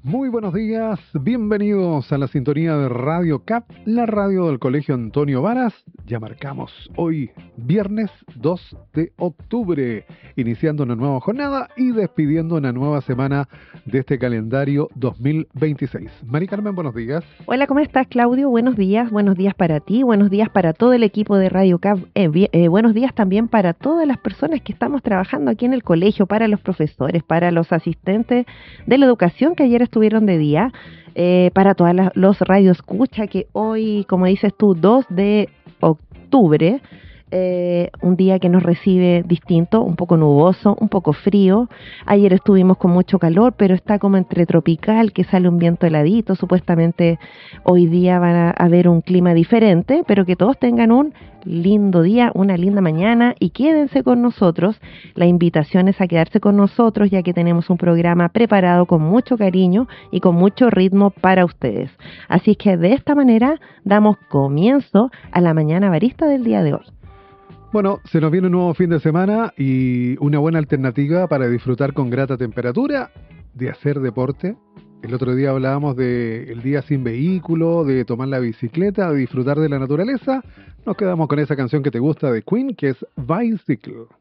Muy buenos días, bienvenidos a la sintonía de Radio CAP, la radio del Colegio Antonio Varas. Ya marcamos hoy, viernes 2 de octubre, iniciando una nueva jornada y despidiendo una nueva semana de este calendario 2026. Mari Carmen, buenos días. Hola, ¿cómo estás, Claudio? Buenos días para ti, buenos días para todo el equipo de Radio CAP, buenos días también para todas las personas que estamos trabajando aquí en el colegio, para los profesores, para los asistentes de la educación que ayer estuvieron de día, para todos los radioescucha que hoy, como dices tú, 2 de octubre, un día que nos recibe distinto, un poco nuboso, un poco frío. Ayer estuvimos con mucho calor, pero está como entre tropical, que sale un viento heladito. Supuestamente hoy día van a haber un clima diferente, pero que todos tengan un lindo día, una linda mañana y quédense con nosotros. La invitación es a quedarse con nosotros, ya que tenemos un programa preparado con mucho cariño y con mucho ritmo para ustedes. Así que de esta manera damos comienzo a la mañana varista del día de hoy. Bueno, se nos viene un nuevo fin de semana y una buena alternativa para disfrutar con grata temperatura de hacer deporte. El otro día hablábamos del día sin vehículo, de tomar la bicicleta, de disfrutar de la naturaleza. Nos quedamos con esa canción que te gusta de Queen, que es Bicycle.